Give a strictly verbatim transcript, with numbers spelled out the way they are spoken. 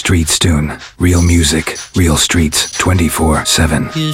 Streets tune. Real music, real streets, twenty-four seven.